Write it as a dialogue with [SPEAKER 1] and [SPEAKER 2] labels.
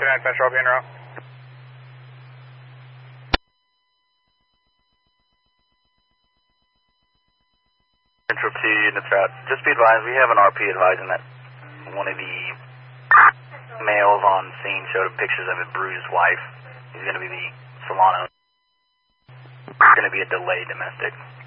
[SPEAKER 1] 229 Central, I'll be en route.
[SPEAKER 2] Central 2 units route. Just be advised, we have an RP advising that one of the males on scene showed pictures of a bruised wife. He's going to be the salon owner. It's going to be a delayed domestic.